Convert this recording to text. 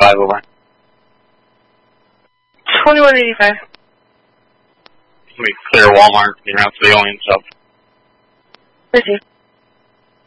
2185 over. 2185. Let me clear Walmart, around 3 Olean sub. Received.